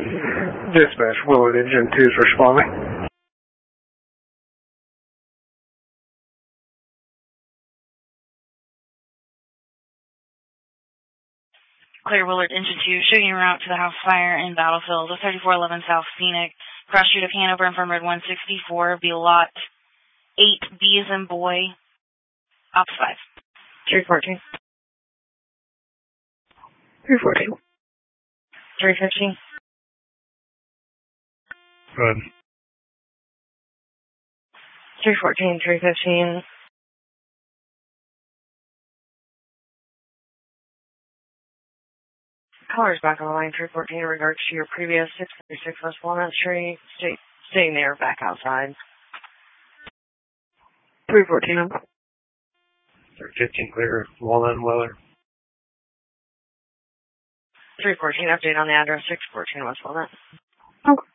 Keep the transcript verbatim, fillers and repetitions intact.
Dispatch, Willard Engine two is responding. Clear, Willard Engine two, shooting route to the house fire in Battlefield, thirty-four eleven South Phoenix. Cross street of Hanover and Firm Road one sixty-four, be lot eight, B as in boy, ops five. three fourteen. three fourteen. three fifteen. Good. three fourteen, three fifteen. Callers back on the line, three fourteen, in regards to your previous six thirty-six West Walnut Street. Stay, staying there, back outside. three fourteen. three fifteen, clear, Walnut and Weller. three fourteen, update on the address, six fourteen West Walnut. Okay.